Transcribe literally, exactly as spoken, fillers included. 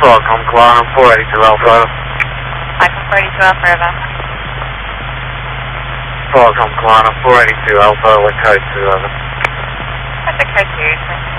Welcome, Kalana, four eighty-two Alpha. Icon four eighty-two Alpha, over. Welcome, Kalana, four eighty-two Alpha, with code two, over. That's a code two,